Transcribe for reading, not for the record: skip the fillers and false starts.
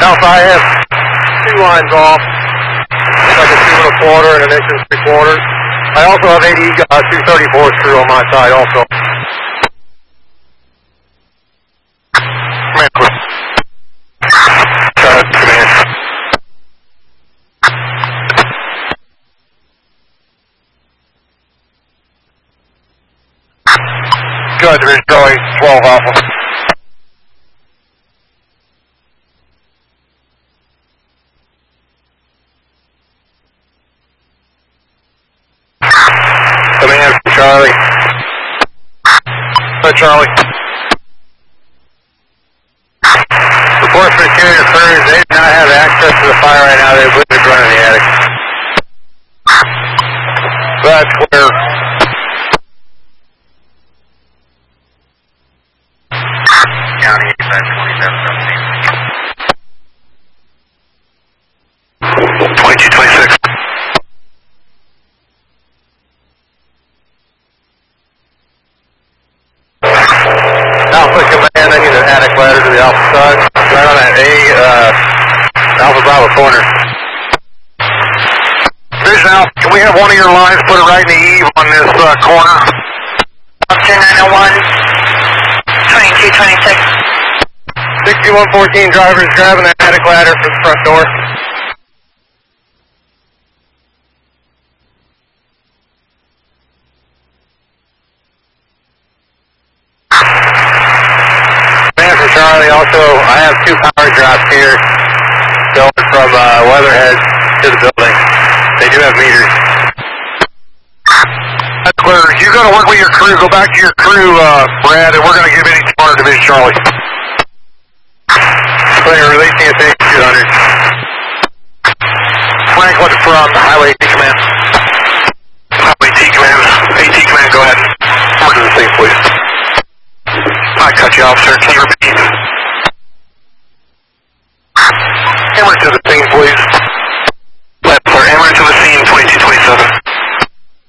Alpha, I have 2 lines off. It's like a 2 1/4 and an inch and 3/4. I also have 234 screw on my side also. Command. Good, Division Charlie, 12 Alpha. Command from Charlie. Charlie. Report for the carrier crews, they do not have access to the fire right now, they believe it's running in the attic. That's clear. County 2717. 2226. Alpha Command, I need an attic ladder to the Alpha side. Right on that Alpha Bravo corner. Vision Alpha, can we have one of your lines put it right in the eave on this corner? 12901, 2226. 6114 drivers grabbing that attic ladder for the front door. Charlie, also, I have 2 power drops here going from Weatherhead to the building. They do have meters. That's clear. You got to work with your crew. Go back to your crew, Brad, and we're going to give any corner Division Charlie. Clear, releasing at 8200. Franklin from Highway AT Command. Highway AT Command. AT Command, go ahead. Over to the scene, please. I cut you off, sir. Can you repeat? Hammer to the scene, please.